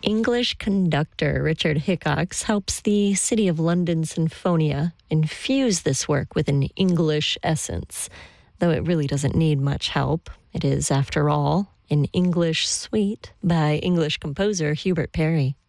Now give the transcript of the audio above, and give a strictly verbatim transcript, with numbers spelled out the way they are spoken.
English conductor Richard Hickox helps the City of London Sinfonia infuse this work with an English essence, though it really doesn't need much help. It is, after all, an English suite by English composer Hubert Parry.